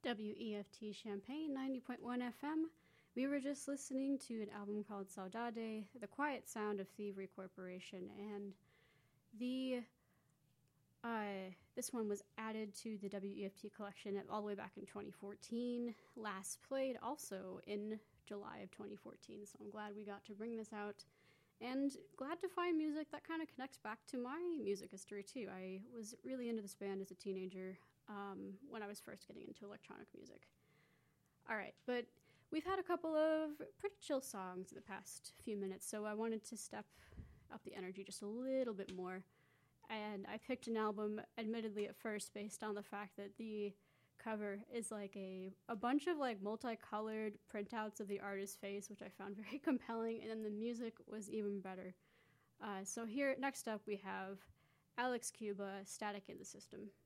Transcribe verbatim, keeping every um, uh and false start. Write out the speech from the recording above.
W E F T Champaign ninety point one F M. We were just listening to an album called Saudade, The Quiet Sound of Thievery Corporation, and the uh, this one was added to the W E F T collection all the way back in twenty fourteen, last played also in July of twenty fourteen, so I'm glad we got to bring this out, and glad to find music that kind of connects back to my music history too. I was really into this band as a teenager um, when I was first getting into electronic music. All right, but we've had a couple of pretty chill songs in the past few minutes, so I wanted to step up the energy just a little bit more. And I picked an album, admittedly at first, based on the fact that the cover is like a, a bunch of like multicolored printouts of the artist's face, which I found very compelling, and then the music was even better. Uh, so here, next up, we have Alex Cuba, Static in the System.